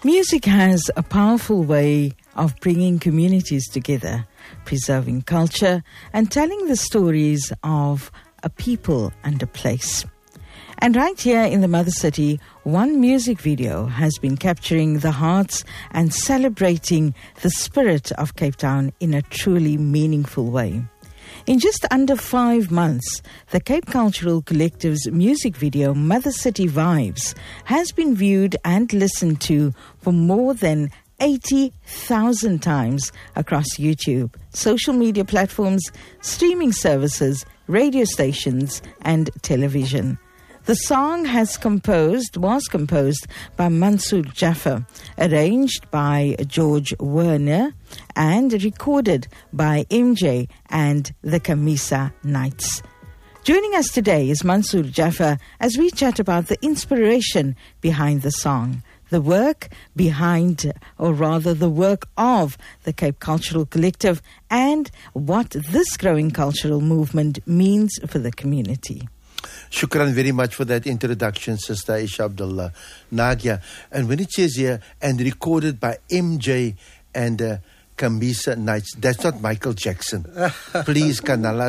Music has a powerful way of bringing communities together, preserving culture, and telling the stories of a people and a place. And right here in the Mother City, one music video has been capturing the hearts and celebrating the spirit of Cape Town in a truly meaningful way. In just under 5 months, the Cape Cultural Collective's music video, Mother City Vibes, has been viewed and listened to for more than 80,000 times across YouTube, social media platforms, streaming services, radio stations, and television. The song was composed by Mansoor Jaffer, arranged by George Werner, and recorded by MJ and the Camisa Knights. Joining us today is Mansoor Jaffer as we chat about the inspiration behind the song, the work behind, or rather the work of the Cape Cultural Collective, and what this growing cultural movement means for the community. Shukran very much for that introduction, Sister Aisha Abdullah Nagia. And when it says here, and recorded by MJ and Camisa Knights, that's not Michael Jackson. Please, Kanala,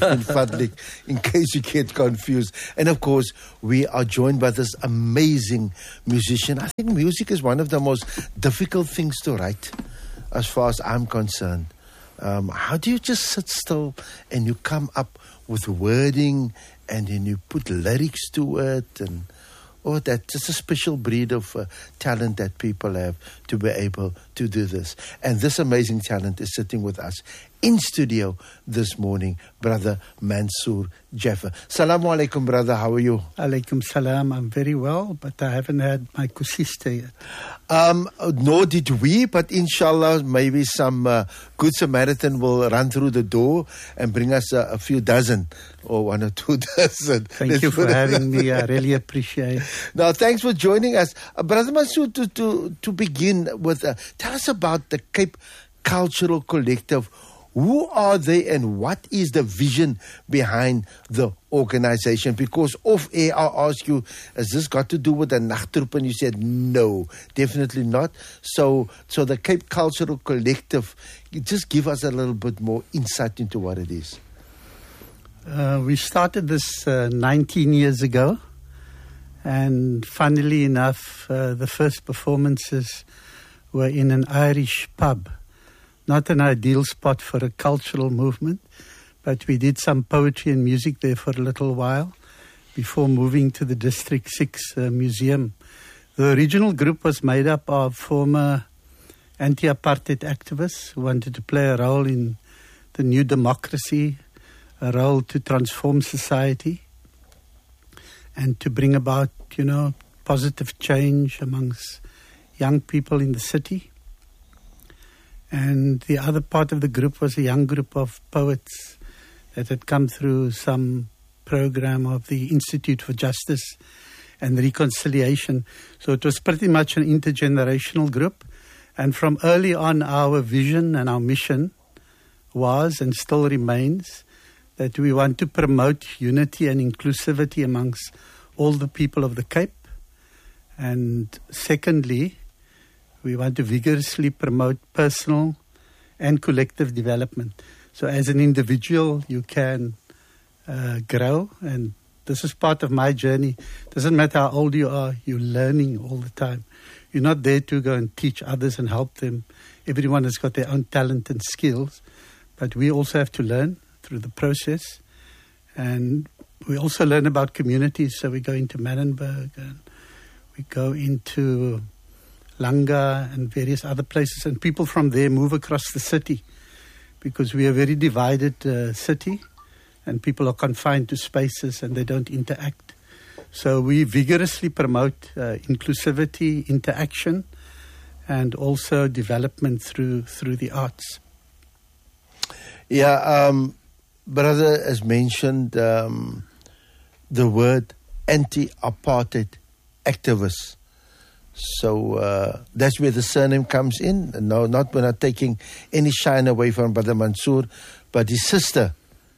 in case you get confused. And of course, we are joined by this amazing musician. I think music is one of the most difficult things to write, as far as I'm concerned. How do you just sit still and you come up with wording and then you put lyrics to it, and that's just a special breed of talent that people have to be able to do this. And this amazing talent is sitting with us in studio this morning, Brother Mansoor Jaffer. Salamu alaikum, brother. How are you? Alaikum salam. I'm very well, but I haven't had my kusiste yet. Nor did we, but inshallah, maybe some good Samaritan will run through the door and bring us a few dozen or 1 or 2 dozen. Thank you for having me. I really appreciate it. Now, thanks for joining us. Brother Mansoor, to begin with, tell us about the Cape Cultural Collective. Who are they and what is the vision behind the organization? Because off air, I asked you, has this got to do with the Nachtroep? And you said, no, definitely not. So the Cape Cultural Collective, just give us a little bit more insight into what it is. We started this 19 years ago. And funnily enough, the first performances were in an Irish pub. Not an ideal spot for a cultural movement, but we did some poetry and music there for a little while before moving to the District 6 Museum. The original group was made up of former anti-apartheid activists who wanted to play a role in the new democracy, a role to transform society and to bring about, positive change amongst young people in the city. And the other part of the group was a young group of poets that had come through some program of the Institute for Justice and Reconciliation. So it was pretty much an intergenerational group. And from early on, our vision and our mission was and still remains that we want to promote unity and inclusivity amongst all the people of the Cape. And secondly, we want to vigorously promote personal and collective development. So as an individual, you can grow. And this is part of my journey. Doesn't matter how old you are, you're learning all the time. You're not there to go and teach others and help them. Everyone has got their own talent and skills. But we also have to learn through the process. And we also learn about communities. So we go into Manenberg and we go into Langa and various other places, and people from there move across the city because we are a very divided city and people are confined to spaces and they don't interact. So we vigorously promote inclusivity, interaction, and also development through the arts. Yeah, brother has mentioned the word anti-apartheid activists. So that's where the surname comes in. No, we're not taking any shine away from Brother Mansoor, but his sister,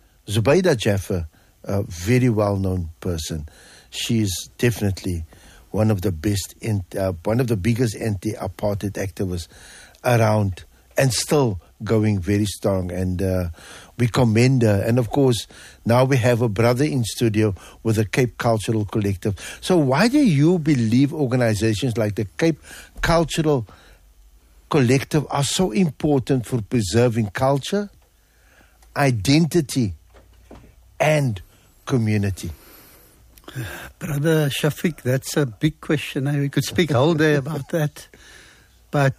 Zubaydah Jaffer, a very well-known person. She's definitely one of the best, one of the biggest anti-apartheid activists around, and still going very strong. And we commend her. And of course, now we have a brother in studio with the Cape Cultural Collective. So why do you believe organizations like the Cape Cultural Collective are so important for preserving culture, identity, and community? Brother Shafiq, that's a big question. We could speak all day about that. But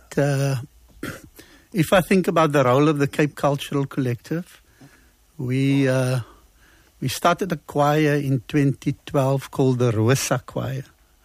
if I think about the role of the Cape Cultural Collective, we started a choir in 2012 called the Rosa Choir.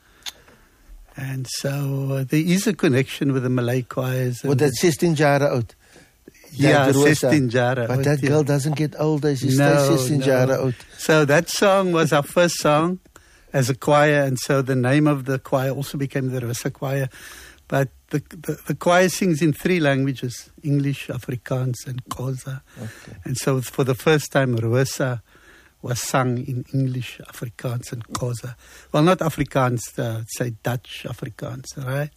And so there is a connection with the Malay choirs. Well, that's 16 jara oud. Yeah, 16 jara But oud, that girl doesn't get older. She stays 16 jara oud. So that song was our first song as a choir, and so the name of the choir also became the Rosa Choir. But the choir sings in 3 languages, English, Afrikaans, and Xhosa. Okay. And so for the first time, Rosa was sung in English, Afrikaans, and Xhosa. Well, not Afrikaans, say Dutch Afrikaans, right?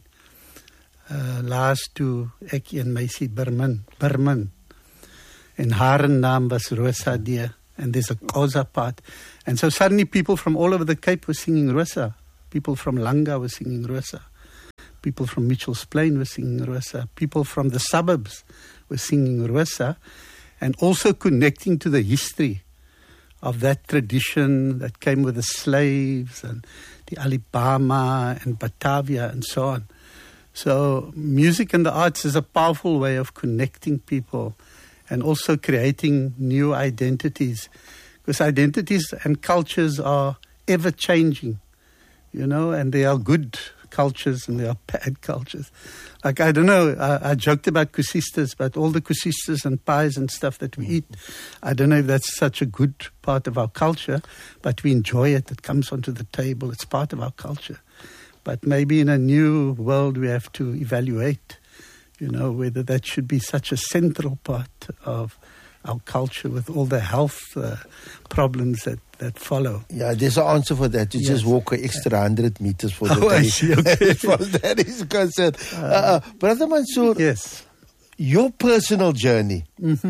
Last to ek en meisie Burman. En haar naam was Rosa D. And there's a Xhosa part. And so suddenly people from all over the Cape were singing Rosa. People from Langa were singing Rosa. People from Mitchell's Plain were singing Rosa. People from the suburbs were singing Rosa. And also connecting to the history of that tradition that came with the slaves and the Alabama and Batavia and so on. So music and the arts is a powerful way of connecting people and also creating new identities. Because identities and cultures are ever changing, you know, and there are good cultures and there are bad cultures. Like, I don't know, I joked about kusistas, but all the kusistas and pies and stuff that we eat, I don't know if that's such a good part of our culture, but we enjoy it. It comes onto the table. It's part of our culture. But maybe in a new world we have to evaluate, you know, whether that should be such a central part of our culture with all the health problems that follow. Yeah, there's an answer for that. You just walk an extra 100 meters for the day. I see. Okay. As far as that is concerned. Brother Mansoor, yes, your personal journey,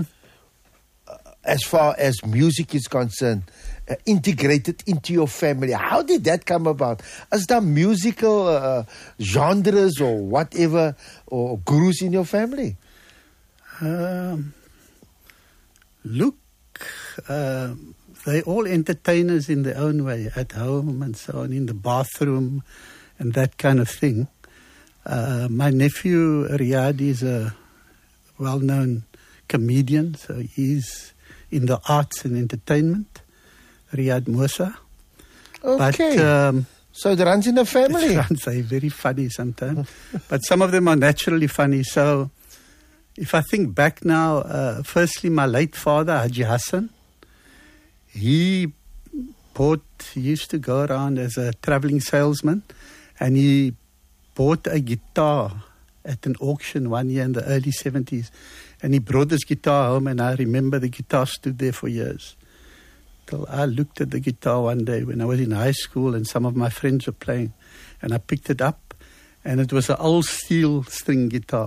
as far as music is concerned, integrated into your family, how did that come about? Is there musical genres or whatever, or gurus in your family? Look, they're all entertainers in their own way, at home and so on, in the bathroom and that kind of thing. My nephew Riyad is a well-known comedian, so he's in the arts and entertainment, Riyad Musa. Okay. But, so it runs in the family. They're very funny sometimes, but some of them are naturally funny. So if I think back now, firstly, my late father, Haji Hassan, he used to go around as a traveling salesman, and he bought a guitar at an auction one year in the early 70s. And he brought this guitar home, and I remember the guitar stood there for years. Till I looked at the guitar one day when I was in high school and some of my friends were playing, and I picked it up, and it was an old steel string guitar.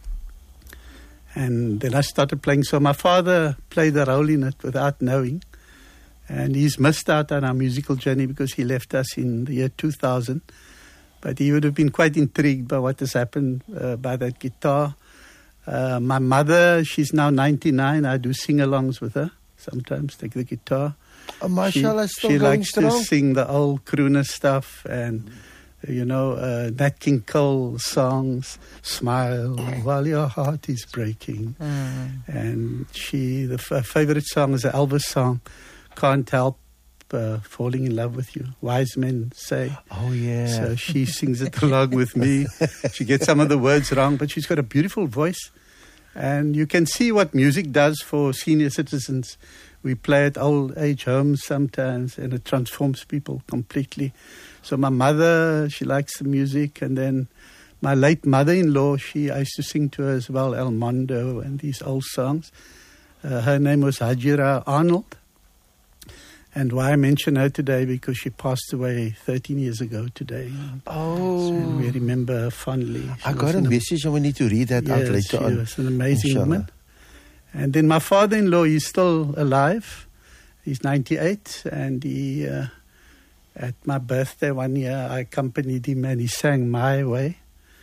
And then I started playing. So my father played a role in it without knowing. And he's missed out on our musical journey because he left us in the year 2000. But he would have been quite intrigued by what has happened by that guitar. My mother, she's now 99. I do sing-alongs with her. Sometimes take the guitar. Oh, mashallah, she likes to sing the old crooner stuff and, you know, Nat King Cole songs, Smile While Your Heart Is Breaking. And her favorite song is an Elvis song, Can't Help Falling in Love with You. Wise men say. Oh, yeah. So she sings it along with me. She gets some of the words wrong, but she's got a beautiful voice. And you can see what music does for senior citizens. We play at old age homes sometimes, and it transforms people completely. So my mother, she likes the music. And then my late mother-in-law, I used to sing to her as well, El Mondo and these old songs. Her name was Hajira Arnold. And why I mention her today, because she passed away 13 years ago today. Oh. And we remember her fondly. I got a message and we need to read that out later on. She was an amazing Inshallah. woman. And then my father-in-law, he's still alive. He's 98, and he, at my birthday one year, I accompanied him and he sang My Way.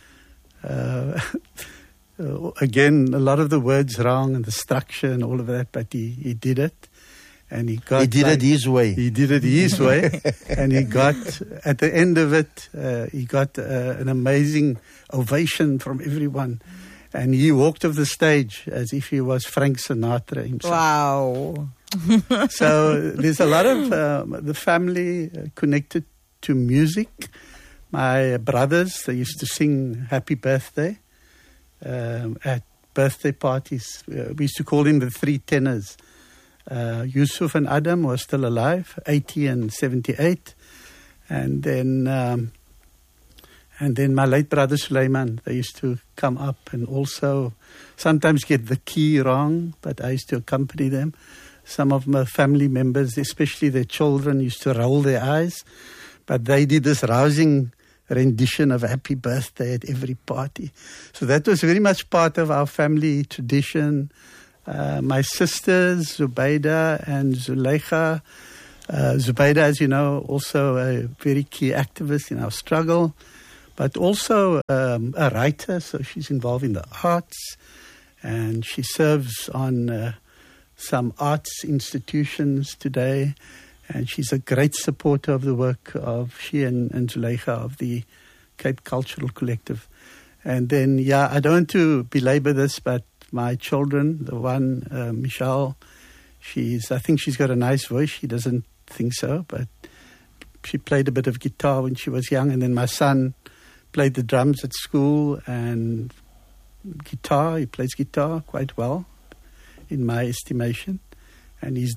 Again, a lot of the words wrong and the structure and all of that, but he did it. And he did it his way. He did it his way. And he got, at the end of it, he got an amazing ovation from everyone. And he walked off the stage as if he was Frank Sinatra himself. Wow. So there's a lot of the family connected to music. My brothers, they used to sing Happy Birthday at birthday parties. We used to call them the three tenors. Yusuf and Adam were still alive, 80 and 78. And then my late brother Sulaiman, they used to come up and also sometimes get the key wrong, but I used to accompany them. Some of my family members, especially their children, used to roll their eyes, but they did this rousing rendition of Happy Birthday at every party. So that was very much part of our family tradition. My sisters, Zubaida and Zuleika. Zubaida, as you know, also a very key activist in our struggle, but also a writer, so she's involved in the arts, and she serves on some arts institutions today, and she's a great supporter of the work of she and Zuleika of the Cape Cultural Collective. And then, I don't want to belabor this, but my children, the one, Michelle, I think she's got a nice voice. She doesn't think so, but she played a bit of guitar when she was young. And then my son played the drums at school and guitar. He plays guitar quite well, in my estimation. And he's